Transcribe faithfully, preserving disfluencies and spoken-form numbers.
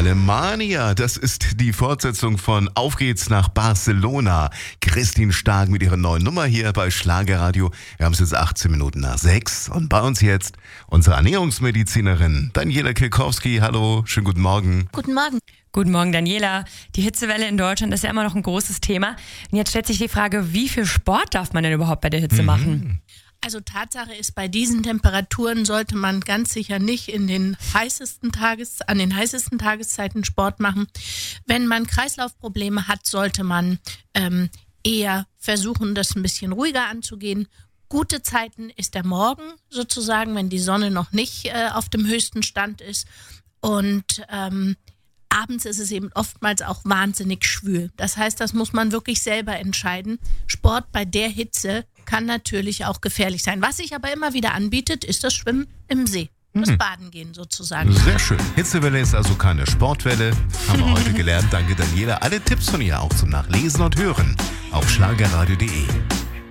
Alemania, das ist die Fortsetzung von Auf geht's nach Barcelona. Christine Stark mit ihrer neuen Nummer hier bei Schlagerradio. Wir haben es jetzt achtzehn Minuten nach sechs und bei uns jetzt unsere Ernährungsmedizinerin Daniela Kilkowski. Hallo, schönen guten Morgen. Guten Morgen. Guten Morgen, Daniela. Die Hitzewelle in Deutschland ist ja immer noch ein großes Thema. Und jetzt stellt sich die Frage, wie viel Sport darf man denn überhaupt bei der Hitze mhm. machen? Also Tatsache ist, bei diesen Temperaturen sollte man ganz sicher nicht in den heißesten Tages, an den heißesten Tageszeiten Sport machen. Wenn man Kreislaufprobleme hat, sollte man ähm, eher versuchen, das ein bisschen ruhiger anzugehen. Gute Zeiten ist der Morgen sozusagen, wenn die Sonne noch nicht äh, auf dem höchsten Stand ist. Und ähm, abends ist es eben oftmals auch wahnsinnig schwül. Das heißt, das muss man wirklich selber entscheiden. Sport bei der Hitze kann natürlich auch gefährlich sein. Was sich aber immer wieder anbietet, ist das Schwimmen im See. Das Mhm. Baden gehen sozusagen. Sehr schön. Hitzewelle ist also keine Sportwelle. Haben wir heute gelernt. Danke, Daniela. Alle Tipps von ihr auch zum Nachlesen und Hören auf schlagerradio punkt de.